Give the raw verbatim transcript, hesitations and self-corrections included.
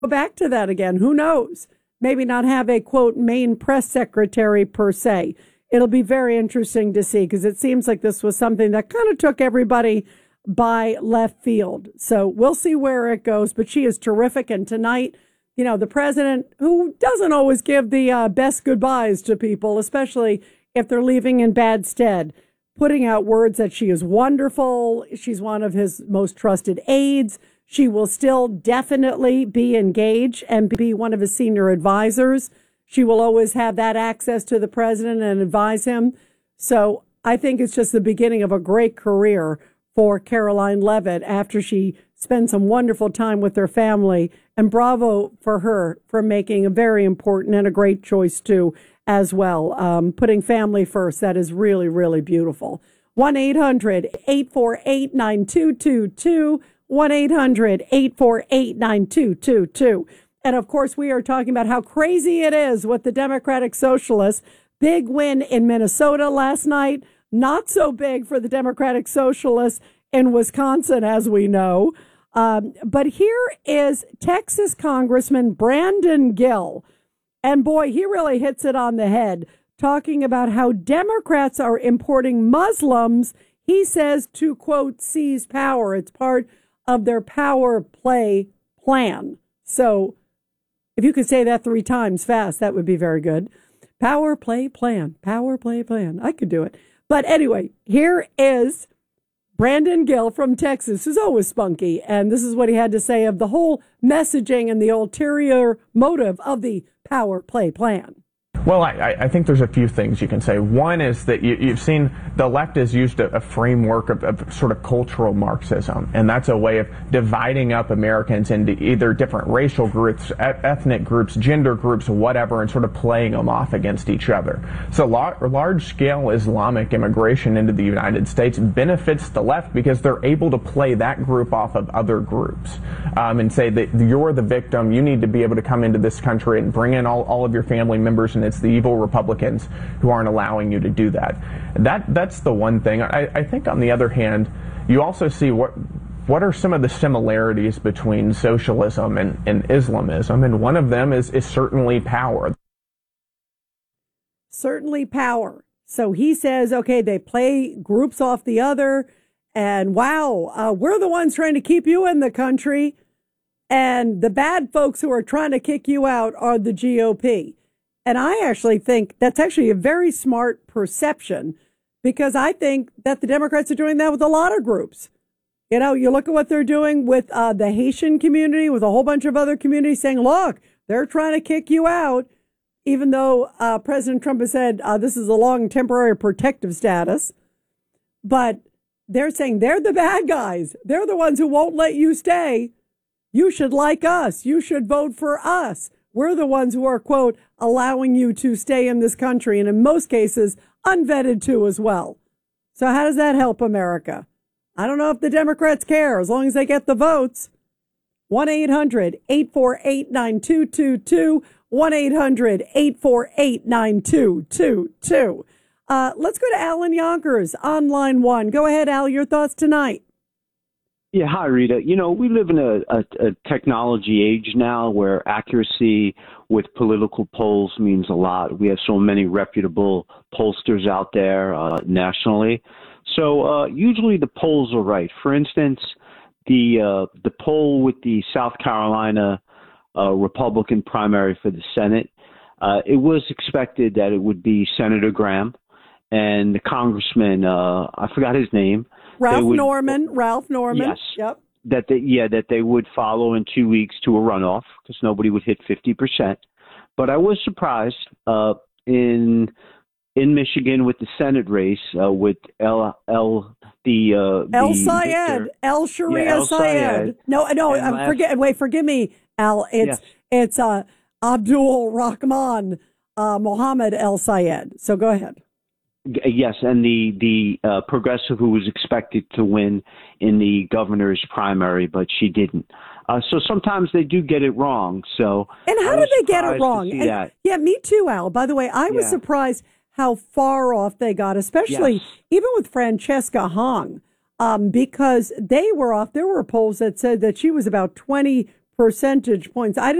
go back to that again. Who knows? Maybe not have a, quote, main press secretary per se. It'll be very interesting to see because it seems like this was something that kind of took everybody by left field. So we'll see where it goes. But she is terrific. And tonight, you know, the president, who doesn't always give the uh, best goodbyes to people, especially if they're leaving in bad stead, putting out words that she is wonderful. She's one of his most trusted aides. She will still definitely be engaged and be one of his senior advisors. She will always have that access to the president and advise him. So I think it's just the beginning of a great career for Karoline Leavitt after she spends some wonderful time with her family. And bravo for her for making a very important and a great choice, too, as well. Um, putting family first, that is really, really beautiful. one eight hundred eight four eight nine two two two. one eight hundred eight four eight nine two two two. And, of course, we are talking about how crazy it is with the Democratic Socialists. Big win in Minnesota last night. Not so big for the Democratic Socialists in Wisconsin, as we know. Um, but here is Texas Congressman Brandon Gill. And, boy, he really hits it on the head, talking about how Democrats are importing Muslims, he says, to, quote, seize power. It's part of their power play plan. So if you could say that three times fast, that would be very good. Power play plan, power play plan. I could do it. But anyway, here is Brandon Gill from Texas, who's always spunky. And this is what he had to say of the whole messaging and the ulterior motive of the power play plan. Well, I, I think there's a few things you can say. One is that you, you've seen the left has used a, a framework of, of sort of cultural Marxism, and that's a way of dividing up Americans into either different racial groups, e- ethnic groups, gender groups, whatever, and sort of playing them off against each other. So la- large-scale Islamic immigration into the United States benefits the left because they're able to play that group off of other groups um, and say that you're the victim, you need to be able to come into this country and bring in all, all of your family members, and it's the evil Republicans who aren't allowing you to do that. That that's the one thing. I, I think on the other hand, you also see what what are some of the similarities between socialism and, and Islamism, and one of them is, is certainly power. Certainly power. So he says, okay, they play groups off the other, and wow, uh, we're the ones trying to keep you in the country, and the bad folks who are trying to kick you out are the G O P. And I actually think that's actually a very smart perception, because I think that the Democrats are doing that with a lot of groups. You know, you look at what they're doing with uh, the Haitian community, with a whole bunch of other communities saying, look, they're trying to kick you out, even though uh, President Trump has said uh, this is a long temporary protective status. But they're saying they're the bad guys. They're the ones who won't let you stay. You should like us. You should vote for us. We're the ones who are, quote, allowing you to stay in this country, and in most cases, unvetted too as well. So how does that help America? I don't know if the Democrats care, as long as they get the votes. one eight hundred eight four eight nine two two two, one eight hundred eight four eight nine two two two. Uh, let's go to Alan Yonkers on line one. Go ahead, Al, your thoughts tonight. Yeah, hi, Rita. You know, we live in a, a, a technology age now where accuracy with political polls means a lot. We have so many reputable pollsters out there uh, nationally. So uh, usually the polls are right. For instance, the uh, the poll with the South Carolina uh, Republican primary for the Senate, uh, it was expected that it would be Senator Graham and the congressman, uh, I forgot his name, Ralph would, Norman, Ralph Norman. Yes. Yep. That they, yeah, that they would follow in two weeks to a runoff because nobody would hit fifty percent. But I was surprised uh, in in Michigan with the Senate race uh, with El El the uh, El the Sayed, victor. El Sharia yeah, El Sayed. Sayed. No, no, And uh, last, forget. Wait, forgive me, Al. It's yes. it's uh, Abdul Rahman uh, Mohammed El Sayed. So go ahead. Yes, and the the uh, progressive who was expected to win in the governor's primary, but she didn't. Uh, so sometimes they do get it wrong. So and how did they get it wrong? And, yeah, me too, Al. By the way, I was yeah. surprised how far off they got, especially yes. even with Francesca Hong, um, because they were off. There were polls that said that she was about twenty percentage points. I